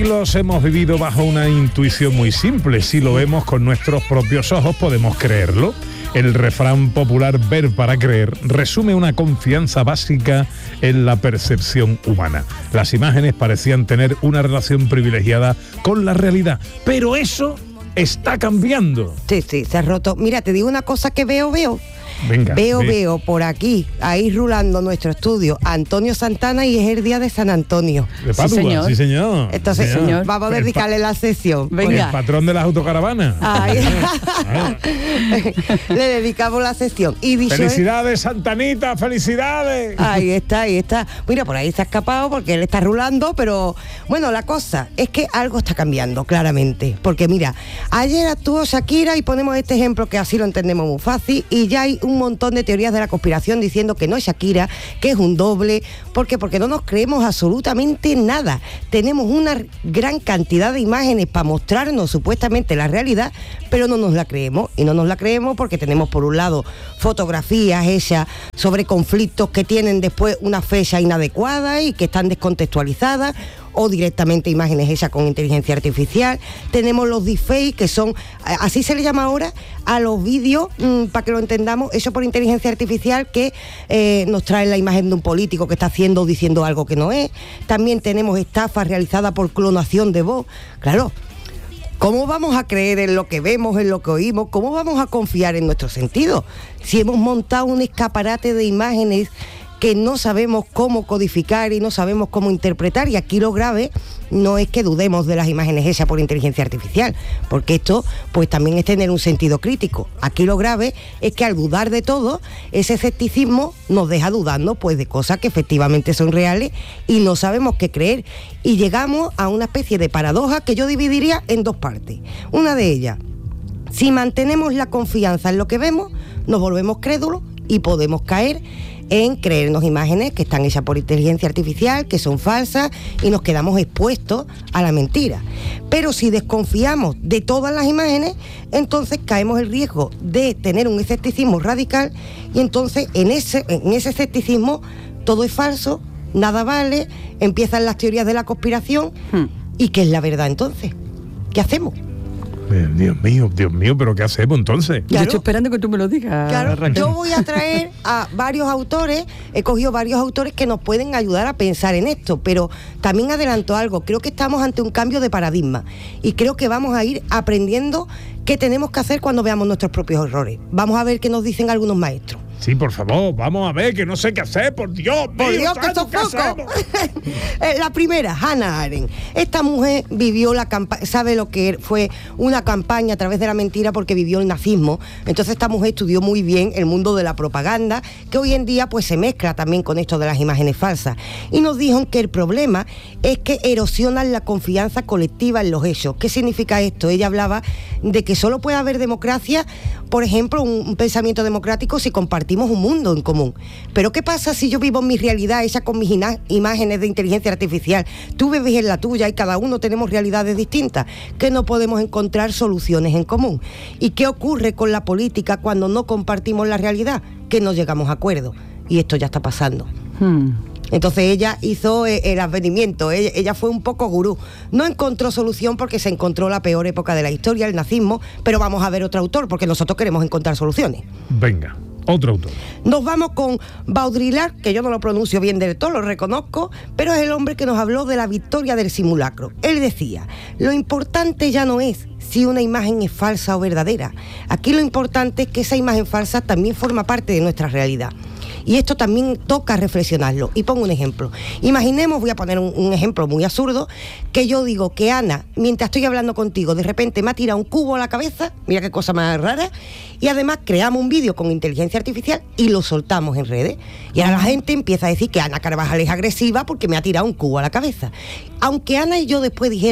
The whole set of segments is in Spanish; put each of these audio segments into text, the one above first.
Los hemos vivido bajo una intuición muy simple. Si lo vemos con nuestros propios ojos, podemos creerlo. El refrán popular "ver para creer" resume una confianza básica en la percepción humana. Las imágenes parecían tener una relación privilegiada con la realidad, pero eso está cambiando. Sí, se ha roto. Mira, te digo una cosa que veo. Venga, veo por aquí, ahí rulando nuestro estudio, Antonio Santana, y es el día de San Antonio. De Padua, sí señor. Entonces, sí, señor. Vamos a dedicarle la sesión. Venga. El patrón de las autocaravanas. Le dedicamos la sesión. Y dicho ¡felicidades, Santanita! ¡Felicidades! Ahí está. Mira, por ahí se ha escapado porque él está rulando, pero bueno, la cosa es que algo está cambiando, claramente. Porque mira, ayer actuó Shakira y ponemos este ejemplo que así lo entendemos muy fácil, y ya hay un montón de teorías de la conspiración diciendo que no es Shakira, que es un doble. ¿Por qué? Porque no nos creemos absolutamente nada. Tenemos una gran cantidad de imágenes para mostrarnos supuestamente la realidad, pero no nos la creemos. Y no nos la creemos porque tenemos, por un lado, fotografías hechas sobre conflictos que tienen después una fecha inadecuada y que están descontextualizadas, o directamente imágenes hechas con inteligencia artificial. Tenemos los deepfakes, que son, así se le llama ahora a los vídeos, para que lo entendamos, hechos por inteligencia artificial, que nos traen la imagen de un político que está haciendo o diciendo algo que no es. También tenemos estafas realizadas por clonación de voz. Claro, ¿cómo vamos a creer en lo que vemos, en lo que oímos? ¿Cómo vamos a confiar en nuestros sentidos? Si hemos montado un escaparate de imágenes que no sabemos cómo codificar y no sabemos cómo interpretar. Y aquí lo grave no es que dudemos de las imágenes hechas por inteligencia artificial, porque esto pues también es tener un sentido crítico. Aquí lo grave es que al dudar de todo, ese escepticismo nos deja dudando pues de cosas que efectivamente son reales y no sabemos qué creer. Y llegamos a una especie de paradoja que yo dividiría en dos partes. Una de ellas: si mantenemos la confianza en lo que vemos, nos volvemos crédulos y podemos caer en creernos imágenes que están hechas por inteligencia artificial, que son falsas, y nos quedamos expuestos a la mentira. Pero si desconfiamos de todas las imágenes, entonces caemos en el riesgo de tener un escepticismo radical, y entonces en ese escepticismo todo es falso, nada vale, empiezan las teorías de la conspiración. ¿Y qué es la verdad entonces? ¿Qué hacemos? Dios mío, ¿pero qué hacemos entonces? Claro. Yo estoy esperando que tú me lo digas. Claro, Raquel. yo voy a traer a varios autores, he cogido varios autores que nos pueden ayudar a pensar en esto, pero también adelanto algo, creo que estamos ante un cambio de paradigma y creo que vamos a ir aprendiendo qué tenemos que hacer cuando veamos nuestros propios errores. Vamos a ver qué nos dicen algunos maestros. Sí, por favor, vamos a ver, que no sé qué hacer, por Dios. Por Dios, que sofoco. La primera, Hannah Arendt. Esta mujer vivió la campaña, sabe lo que fue una campaña a través de la mentira, porque vivió el nazismo. Entonces esta mujer estudió muy bien el mundo de la propaganda, que hoy en día pues se mezcla también con esto de las imágenes falsas. Y nos dijo que el problema es que erosionan la confianza colectiva en los hechos. ¿Qué significa esto? Ella hablaba de que solo puede haber democracia, por ejemplo, un pensamiento democrático, si compartimos un mundo en común. Pero ¿qué pasa si yo vivo mi realidad hecha con mis imágenes de inteligencia artificial? Tú vives en la tuya y cada uno tenemos realidades distintas, que no podemos encontrar soluciones en común. ¿Y qué ocurre con la política cuando no compartimos la realidad? Que no llegamos a acuerdos. Y esto ya está pasando. Entonces ella hizo el advenimiento, ella fue un poco gurú. No encontró solución porque se encontró la peor época de la historia, el nazismo, pero vamos a ver otro autor, porque nosotros queremos encontrar soluciones. Venga, otro autor. Nos vamos con Baudrillard, que yo no lo pronuncio bien del todo, lo reconozco, pero es el hombre que nos habló de la victoria del simulacro. Él decía: lo importante ya no es si una imagen es falsa o verdadera. Aquí lo importante es que esa imagen falsa también forma parte de nuestra realidad. Y esto también toca reflexionarlo. Y pongo un ejemplo. Imaginemos, voy a poner un ejemplo muy absurdo, que yo digo que Ana, mientras estoy hablando contigo, de repente me ha tirado un cubo a la cabeza, mira qué cosa más rara, y además creamos un vídeo con inteligencia artificial y lo soltamos en redes. Y ahora la gente empieza a decir que Ana Carvajal es agresiva porque me ha tirado un cubo a la cabeza. Aunque Ana y yo después dijéramos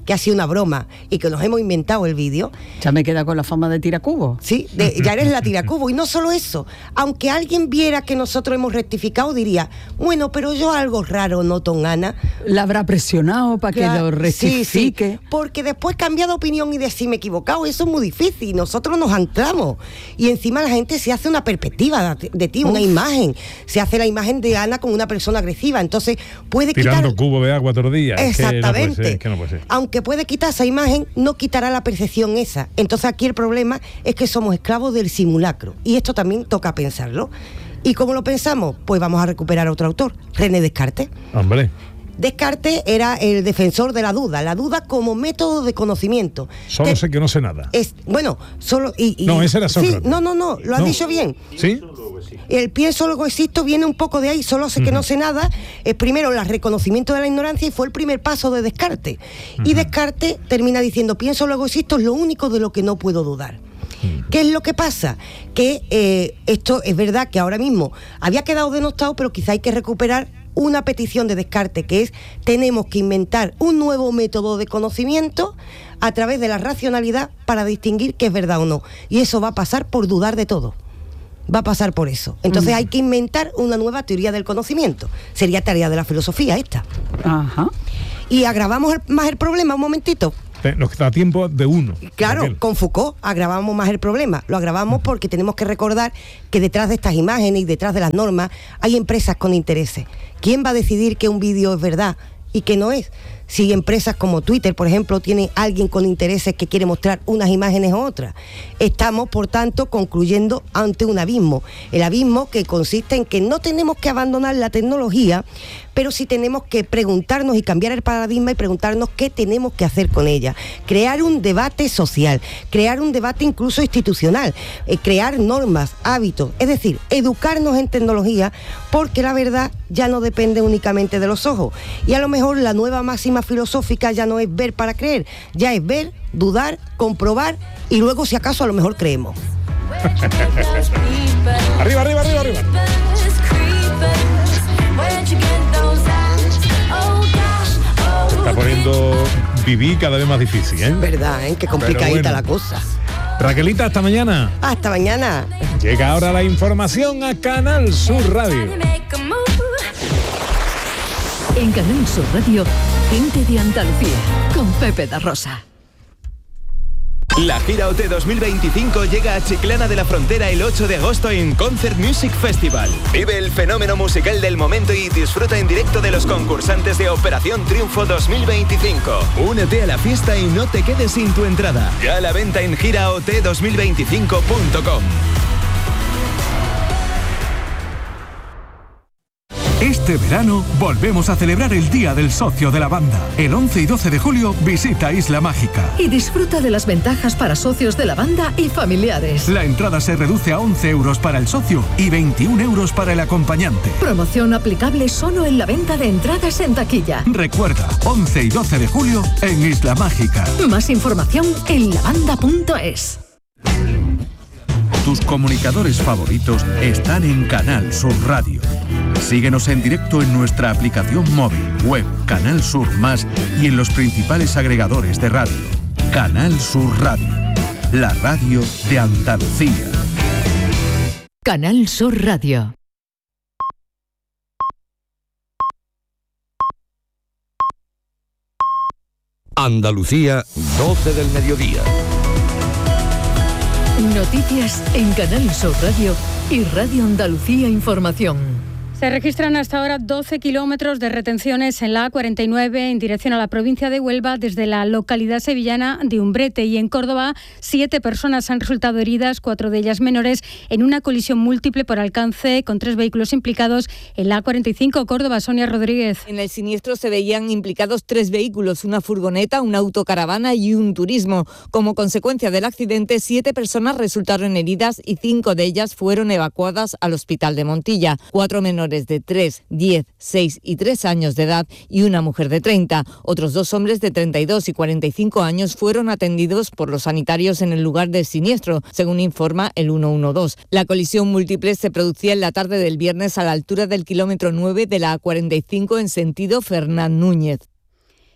que ha sido una broma y que nos hemos inventado el vídeo. Ya me queda con la fama de tiracubo. Sí, ya eres la tiracubo. Y no solo eso, aunque alguien viera que nosotros hemos rectificado, diría, bueno, pero yo algo raro noto en Ana. La habrá presionado para que lo rectifique. Sí, porque después cambiar de opinión y decir me he equivocado, eso es muy difícil. Nosotros nos anclamos. Y encima la gente se hace una perspectiva de ti, una imagen. Se hace la imagen de Ana como una persona agresiva. Entonces puede tirando cubo de agua todos los días. Exactamente. Es que no puede ser. Aunque puede quitar esa imagen, no quitará la percepción esa. Entonces aquí el problema es que somos esclavos del simulacro. Y esto también toca pensarlo. ¿Y cómo lo pensamos? Pues vamos a recuperar a otro autor, René Descartes. Hombre. Descartes era el defensor de la duda como método de conocimiento. Solo sé que no sé nada. Solo no, ese era Sócrates. Sí, no, lo has dicho bien. ¿Sí? El pienso luego existo viene un poco de ahí, solo sé que no sé nada. Primero el reconocimiento de la ignorancia y fue el primer paso de Descartes. Y Descartes termina diciendo, pienso luego existo es lo único de lo que no puedo dudar. ¿Qué es lo que pasa? Que esto es verdad que ahora mismo había quedado denostado, pero quizá hay que recuperar una petición de Descartes, que es, tenemos que inventar un nuevo método de conocimiento a través de la racionalidad para distinguir qué es verdad o no. Y eso va a pasar por dudar de todo. Va a pasar por eso. Entonces hay que inventar una nueva teoría del conocimiento. Sería tarea de la filosofía esta. Ajá. Y agravamos más el problema, un momentito. Nos da tiempo de uno. Claro, Raquel. con Foucault agravamos más el problema. Lo agravamos porque tenemos que recordar que detrás de estas imágenes y detrás de las normas hay empresas con intereses. ¿Quién va a decidir que un vídeo es verdad y que no es? Si empresas como Twitter, por ejemplo, tienen alguien con intereses que quiere mostrar unas imágenes u otras. Estamos, por tanto, concluyendo ante un abismo. El abismo que consiste en que no tenemos que abandonar la tecnología, pero sí tenemos que preguntarnos y cambiar el paradigma y preguntarnos qué tenemos que hacer con ella. Crear un debate social, crear un debate incluso institucional, crear normas, hábitos, es decir, educarnos en tecnología, porque la verdad ya no depende únicamente de los ojos. Y a lo mejor la nueva máxima filosófica ya no es ver para creer, ya es ver, dudar, comprobar y luego si acaso a lo mejor creemos. Arriba. Se está poniendo vivir cada vez más difícil, ¿eh? Verdad, ¿eh? Qué complicadita la cosa. Raquelita, hasta mañana. Hasta mañana. Llega ahora la información a Canal Sur Radio. En Canal Sur Radio, Gente de Andalucía, con Pepe da Rosa. La gira OT 2025 llega a Chiclana de la Frontera el 8 de agosto en Concert Music Festival. Vive el fenómeno musical del momento y disfruta en directo de los concursantes de Operación Triunfo 2025. Únete a la fiesta y no te quedes sin tu entrada. Ya a la venta en giraot2025.com. Este verano volvemos a celebrar el Día del Socio de la Banda. El 11 y 12 de julio visita Isla Mágica. Y disfruta de las ventajas para socios de la banda y familiares. La entrada se reduce a 11 euros para el socio y 21 euros para el acompañante. Promoción aplicable solo en la venta de entradas en taquilla. Recuerda, 11 y 12 de julio en Isla Mágica. Más información en lavanda.es. Tus comunicadores favoritos están en Canal Sur Radio. Síguenos en directo en nuestra aplicación móvil, web, Canal Sur Más y en los principales agregadores de radio. Canal Sur Radio, la radio de Andalucía. Canal Sur Radio. Andalucía, 12 del mediodía. Noticias en Canal Sur Radio y Radio Andalucía Información. Se registran hasta ahora 12 kilómetros de retenciones en la A49 en dirección a la provincia de Huelva desde la localidad sevillana de Umbrete, y en Córdoba 7 personas han resultado heridas, 4 de ellas menores, en una colisión múltiple por alcance con 3 vehículos implicados en la A45. Córdoba, Sonia Rodríguez. En el siniestro se veían implicados 3 vehículos, una furgoneta, una autocaravana y un turismo. Como consecuencia del accidente, 7 personas resultaron heridas y 5 de ellas fueron evacuadas al hospital de Montilla. 4 menores de 3, 10, 6 y 3 años de edad y una mujer de 30. Otros 2 hombres de 32 y 45 años fueron atendidos por los sanitarios en el lugar del siniestro, según informa el 112. La colisión múltiple se producía en la tarde del viernes a la altura del kilómetro 9 de la A45 en sentido Fernán Núñez.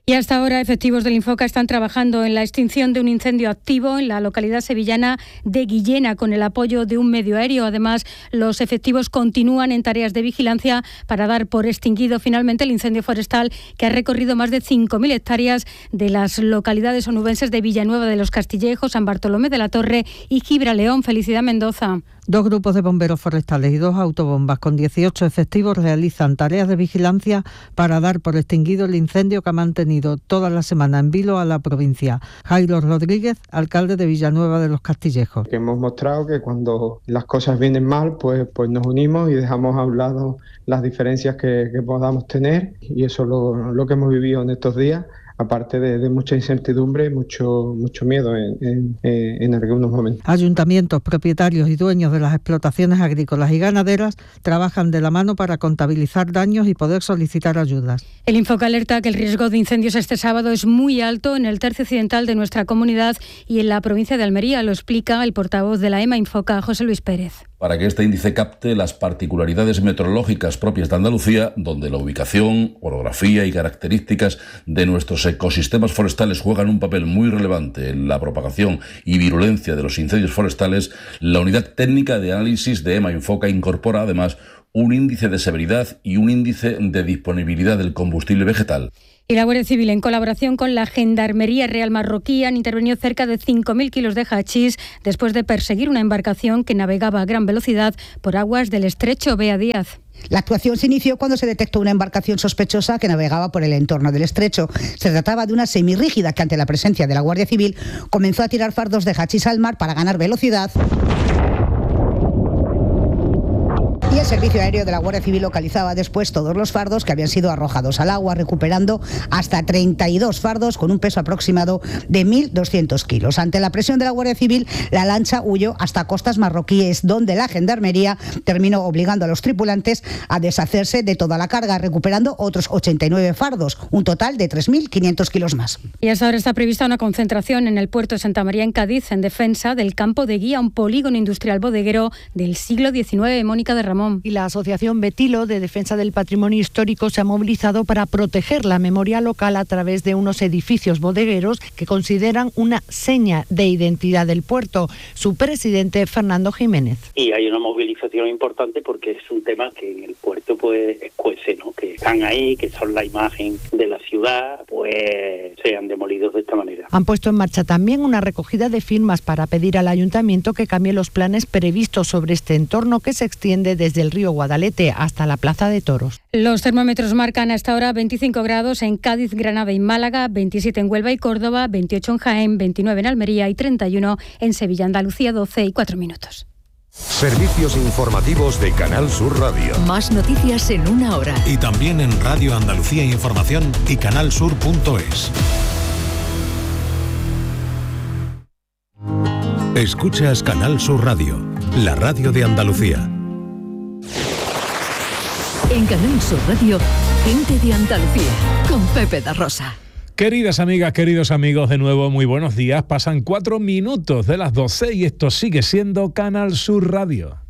Y hasta ahora, efectivos del Infoca están trabajando en la extinción de un incendio activo en la localidad sevillana de Guillena, con el apoyo de un medio aéreo. Además, los efectivos continúan en tareas de vigilancia para dar por extinguido finalmente el incendio forestal que ha recorrido más de 5.000 hectáreas de las localidades onubenses de Villanueva de los Castillejos, San Bartolomé de la Torre y Gibraleón. Felicidad Mendoza. 2 grupos de bomberos forestales y 2 autobombas con 18 efectivos realizan tareas de vigilancia para dar por extinguido el incendio que ha mantenido toda la semana en vilo a la provincia. Jairo Rodríguez, alcalde de Villanueva de los Castillejos. Que hemos mostrado que cuando las cosas vienen mal, pues nos unimos y dejamos a un lado las diferencias que podamos tener, y eso es lo que hemos vivido en estos días. Aparte de mucha incertidumbre, mucho miedo en algunos momentos. Ayuntamientos, propietarios y dueños de las explotaciones agrícolas y ganaderas trabajan de la mano para contabilizar daños y poder solicitar ayudas. El Infoca alerta que el riesgo de incendios este sábado es muy alto en el tercio occidental de nuestra comunidad y en la provincia de Almería. Lo explica el portavoz de la EMA Infoca, José Luis Pérez. Para que este índice capte las particularidades meteorológicas propias de Andalucía, donde la ubicación, orografía y características de nuestros ecosistemas forestales juegan un papel muy relevante en la propagación y virulencia de los incendios forestales, la unidad técnica de análisis de EMA Infoca incorpora además un índice de severidad y un índice de disponibilidad del combustible vegetal. Y la Guardia Civil, en colaboración con la Gendarmería Real Marroquí, han intervenido cerca de 5.000 kilos de hachís después de perseguir una embarcación que navegaba a gran velocidad por aguas del estrecho Bea Díaz. La actuación se inició cuando se detectó una embarcación sospechosa que navegaba por el entorno del estrecho. Se trataba de una semirrígida que, ante la presencia de la Guardia Civil, comenzó a tirar fardos de hachís al mar para ganar velocidad. Y el Servicio Aéreo de la Guardia Civil localizaba después todos los fardos que habían sido arrojados al agua, recuperando hasta 32 fardos con un peso aproximado de 1.200 kilos. Ante la presión de la Guardia Civil, la lancha huyó hasta costas marroquíes, donde la Gendarmería terminó obligando a los tripulantes a deshacerse de toda la carga, recuperando otros 89 fardos, un total de 3.500 kilos más. Y hasta ahora está prevista una concentración en el puerto de Santa María, en Cádiz, en defensa del campo de Guía, un polígono industrial bodeguero del siglo XIX. Mónica de Ramón. Y la Asociación Betilo de Defensa del Patrimonio Histórico se ha movilizado para proteger la memoria local a través de unos edificios bodegueros que consideran una seña de identidad del puerto. Su presidente, Fernando Jiménez. Y hay una movilización importante porque es un tema que en el puerto pues escuece, ¿no? Que están ahí, que son la imagen de la ciudad, pues sean demolidos de esta manera. Han puesto en marcha también una recogida de firmas para pedir al ayuntamiento que cambie los planes previstos sobre este entorno que se extiende desde el río Guadalete hasta la Plaza de Toros. Los termómetros marcan hasta ahora 25 grados en Cádiz, Granada y Málaga, 27 en Huelva y Córdoba, 28 en Jaén, 29 en Almería y 31 en Sevilla, Andalucía, 12 y 4 minutos. Servicios informativos de Canal Sur Radio. Más noticias en una hora. Y también en Radio Andalucía Información y canalsur.es. Escuchas Canal Sur Radio, la radio de Andalucía. En Canal Sur Radio, gente de Andalucía, con Pepe da Rosa. Queridas amigas, queridos amigos, de nuevo muy buenos días. Pasan 4 minutos de las 12 y esto sigue siendo Canal Sur Radio.